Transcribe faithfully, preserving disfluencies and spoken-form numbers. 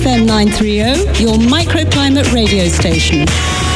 F M nine thirty, your microclimate radio station.